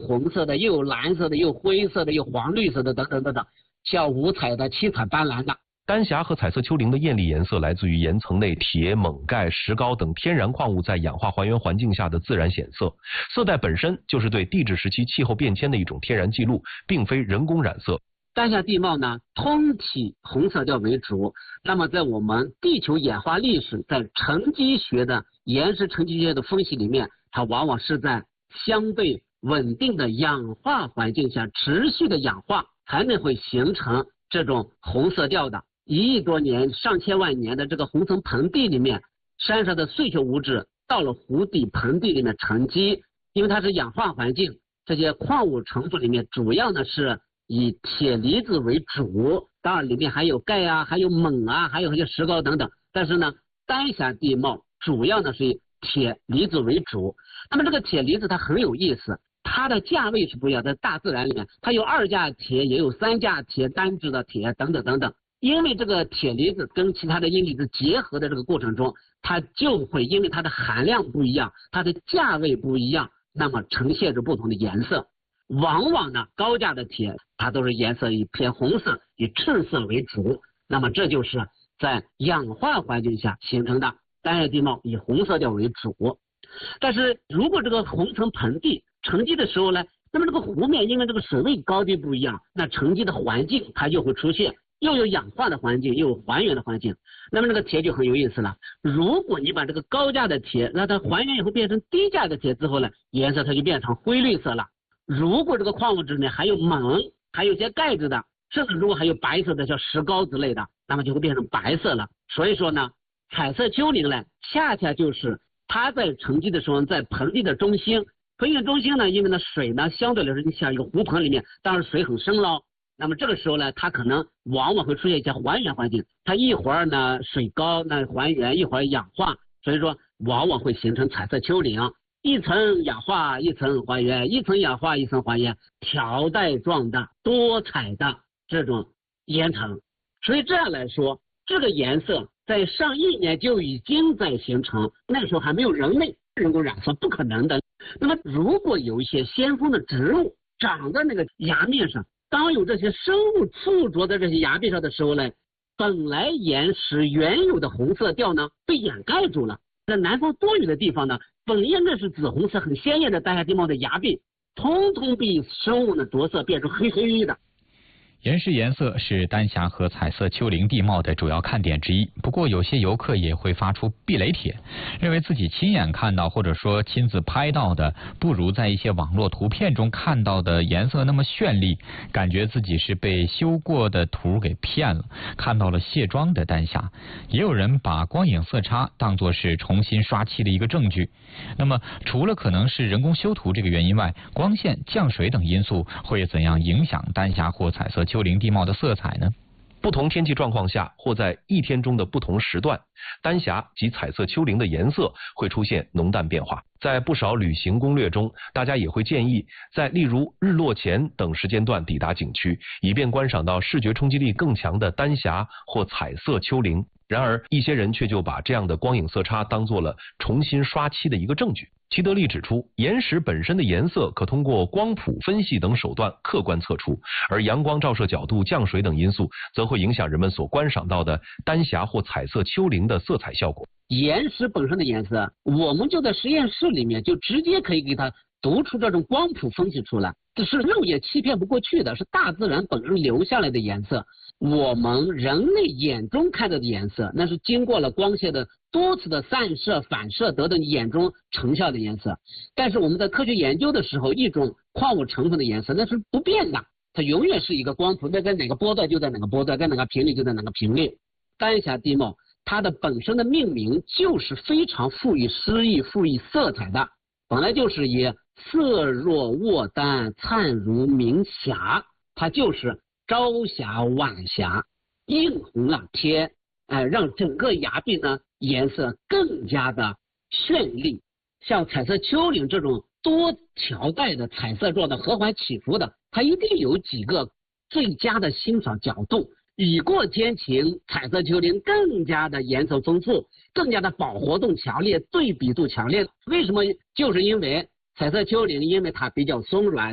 红色的，又有蓝色的，又有灰色的，又有黄绿色的，等等等等，像五彩的、七彩斑斓的。 丹霞和彩色丘陵的艳丽颜色来自于岩层内铁、锰、钙、石膏等天然矿物在氧化还原环境下的自然显色。色带本身就是对地质时期气候变迁的一种天然记录，并非人工染色。 丹霞地貌呢，通体红色调为主。那么在我们地球演化历史，在沉积学的岩石沉积学的分析里面，它往往是在相对稳定的氧化环境下持续的氧化，才能会形成这种红色调的。1亿多年、上千万年的这个红层盆地里面，山上的碎屑物质到了湖底盆地里面沉积，因为它是氧化环境，这些矿物成分里面主要呢是以铁离子为主，当然里面还有钙啊，还有锰啊，还有一些石膏等等。但是呢，丹霞地貌主要呢是以铁离子为主。那么这个铁离子它很有意思，它的价位是不一样的，在大自然里面它有2价铁，也有3价铁，单质的铁等等等等。因为这个铁离子跟其他的阴离子结合的这个过程中，它就会因为它的含量不一样，它的价位不一样，那么呈现出不同的颜色。往往呢，高价的铁它都是颜色以偏红色、以赤色为主。那么这就是在氧化环境下形成的丹霞地貌以红色调为主。但是如果这个红层盆地沉积的时候呢，那么这个湖面因为这个水位高低不一样，那沉积的环境它就会出现。又有氧化的环境，又有还原的环境，那么这个铁就很有意思了。如果你把这个高价的铁让它还原以后变成低价的铁之后呢，颜色它就变成灰绿色了。如果这个矿物质呢还有锰，还有些钙质的，甚至如果还有白色的像石膏之类的，那么就会变成白色了。所以说呢，彩色丘陵呢恰恰就是它在沉积的时候，在盆地的中心，盆地的中心呢，因为呢水呢相对来说像一个湖盆里面，当然水很深了。那么这个时候呢，它可能往往会出现一些还原环境，它一会儿呢水高那还原，一会儿氧化，所以说往往会形成彩色丘陵，一层氧化一层还原，一层氧化一层还原，条带状的多彩的这种岩层。所以这样来说，这个颜色在上亿年就已经在形成，那个时候还没有人类人工染色，不可能的。那么如果有一些先锋的植物长在那个崖面上，当有这些生物附着在这些崖壁上的时候呢，本来岩石原有的红色调呢被掩盖住了。在南方多雨的地方呢，本应该是紫红色很鲜艳的丹霞地貌的崖壁，通通被生物的着色变成黑黑的。 岩石颜色是丹霞和彩色丘陵地貌的主要看点之一。不过有些游客也会发出避雷帖，认为自己亲眼看到或者说亲自拍到的不如在一些网络图片中看到的颜色那么绚丽，感觉自己是被修过的图给骗了，看到了卸妆的丹霞。也有人把光影色差当作是重新刷漆的一个证据。那么除了可能是人工修图这个原因外，光线、降水等因素会怎样影响丹霞或彩色丘陵地貌的色彩呢？ 不同天气状况下，或在一天中的不同时段，丹霞及彩色丘陵的颜色会出现浓淡变化。在不少旅行攻略中，大家也会建议在例如日落前等时间段抵达景区，以便观赏到视觉冲击力更强的丹霞或彩色丘陵。然而一些人却就把这样的光影色差当作了重新刷漆的一个证据。齐德利指出，岩石本身的颜色可通过光谱分析等手段客观测出，而阳光照射角度、降水等因素则会影响人们所观赏到的丹霞或彩色丘陵的色彩效果。 岩石本身的颜色，我们就在实验室里面就直接可以给它读出这种光谱分析出来，这是肉眼欺骗不过去的，是大自然本身留下来的颜色。我们人类眼中看到的颜色，那是经过了光线的多次的散射、反射得到你眼中成效的颜色。但是我们在科学研究的时候，一种矿物成分的颜色那是不变的，它永远是一个光谱，那在哪个波段就在哪个波段，在哪个频率就在哪个频率。丹霞地貌它的本身的命名就是非常富于诗意、富于色彩的，本来就是以色若卧丹，灿如明霞，它就是朝霞晚霞，映红了天，让整个崖壁呢颜色更加的绚丽。像彩色丘陵这种多条带的彩色状的和缓起伏的，它一定有几个最佳的欣赏角度。雨过天晴，彩色丘陵更加的颜色丰富，更加的饱和度强烈，对比度强烈。为什么？就是因为彩色丘陵因为它比较松软，